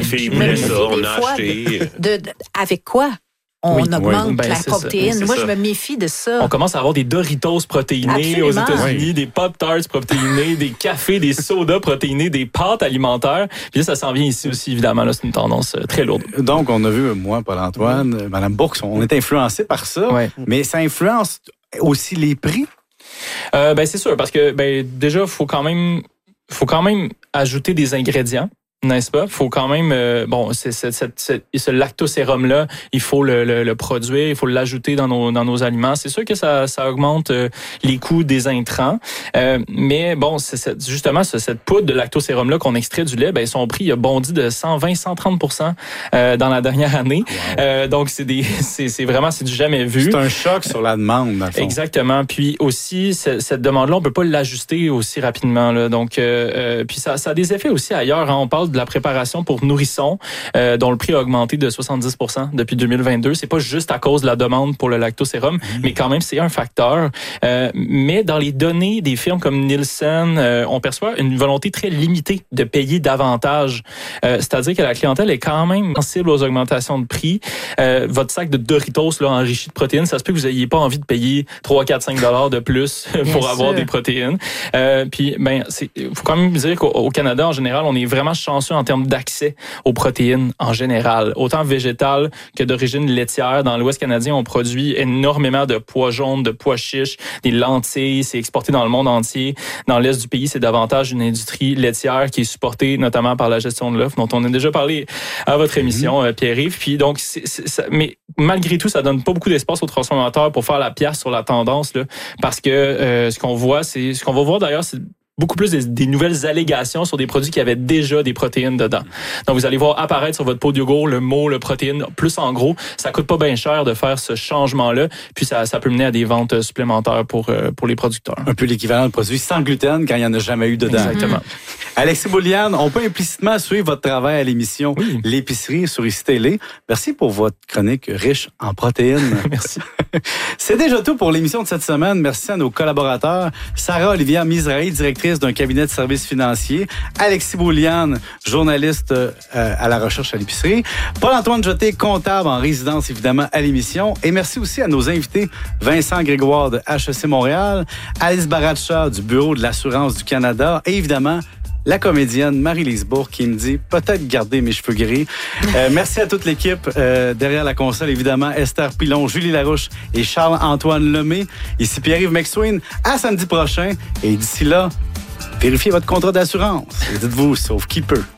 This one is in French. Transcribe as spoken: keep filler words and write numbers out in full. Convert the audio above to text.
filles Je me voulaient ça, méfie on des a fois acheté. De, de- avec quoi on Oui, augmente oui. Ben, la c'est protéine? ça, c'est Moi, ça. je me méfie de ça. On commence à avoir des Doritos protéinés Absolument. aux États-Unis, Oui. des Pop-Tarts protéinés, des cafés, des sodas protéinés, des pâtes alimentaires. Puis là, ça s'en vient ici aussi, évidemment. Là, c'est une tendance euh, très lourde. Donc, on a vu, moi, Paul-Antoine, euh, Mme Bourque, on est influencé par ça, Ouais. mais ça influence aussi les prix. Euh, ben c'est sûr, parce que ben déjà, faut quand même, faut quand même ajouter des ingrédients. N'est-ce pas? Il faut quand même, euh, bon, c'est, c'est, c'est, c'est, ce lactosérum-là, il faut le, le, le produire, il faut l'ajouter dans nos, dans nos aliments. C'est sûr que ça, ça augmente euh, les coûts des intrants. Euh, mais bon, c'est, c'est, justement, c'est, cette poudre de lactosérum-là qu'on extrait du lait, ben, son prix a bondi de cent vingt à cent trente pour cent euh, dans la dernière année. Wow. Euh, donc, c'est, des, c'est, c'est vraiment, c'est du jamais vu. C'est un choc sur la demande, dans le fond. Exactement. Puis aussi, ce- cette demande-là, on peut pas l'ajuster aussi rapidement. Là. Donc, euh, euh, puis ça, ça a des effets aussi ailleurs. Hein. On parle de la préparation pour nourrissons, euh, dont le prix a augmenté de soixante-dix pour cent depuis deux mille vingt-deux. C'est pas juste à cause de la demande pour le lactosérum, mmh. mais quand même, c'est un facteur. Euh, mais dans les données des firmes comme Nielsen, euh, on perçoit une volonté très limitée de payer davantage. Euh, c'est-à-dire que la clientèle est quand même sensible aux augmentations de prix. Euh, votre sac de Doritos là, enrichi de protéines, ça se peut que vous n'ayez pas envie de payer trois, quatre, cinq dollars de plus pour Bien avoir sûr. des protéines. Euh, puis, ben, c'est, faut quand même dire qu'au au Canada, en général, on est vraiment chanceux en termes d'accès aux protéines en général, autant végétales que d'origine laitière. Dans l'Ouest canadien, on produit énormément de pois jaunes, de pois chiches, des lentilles. C'est exporté dans le monde entier. Dans l'Est du pays, c'est davantage une industrie laitière qui est supportée notamment par la gestion de l'offre, dont on a déjà parlé à votre émission, mmh. Pierre-Yves. Puis donc, c'est, c'est, ça, mais malgré tout, ça donne pas beaucoup d'espace aux transformateurs pour faire la pièce sur la tendance, là, parce que euh, ce qu'on voit, c'est ce qu'on va voir d'ailleurs, c'est beaucoup plus des, des nouvelles allégations sur des produits qui avaient déjà des protéines dedans. Donc, vous allez voir apparaître sur votre pot de yogourt le mot, le protéine, plus en gros. Ça coûte pas bien cher de faire ce changement-là. Puis, ça, ça peut mener à des ventes supplémentaires pour, euh, pour les producteurs. Un peu l'équivalent de produits sans gluten quand il n'y en a jamais eu dedans. Exactement. Mmh. Alexis Bouliane, on peut implicitement suivre votre travail à l'émission oui. L'épicerie sur I C Télé. Merci pour votre chronique riche en protéines. Merci. C'est déjà tout pour l'émission de cette semaine. Merci à nos collaborateurs. Sarah Olivia Mizrahi, directrice d'un cabinet de services financiers. Alexis Bouliane, journaliste euh, à la recherche à l'épicerie. Paul-Antoine Jeté, comptable en résidence, évidemment, à l'émission. Et merci aussi à nos invités, Vincent Grégoire de H E C Montréal, Alice Baracha du Bureau de l'assurance du Canada et évidemment, la comédienne Marie-Lise Bourque qui me dit peut-être garder mes cheveux gris. Euh, merci à toute l'équipe euh, derrière la console, évidemment, Esther Pilon, Julie Larouche et Charles-Antoine Lemay. Ici Pierre-Yves McSween. À samedi prochain. Et d'ici là, vérifiez votre contrat d'assurance. Et dites-vous, sauf qui peut.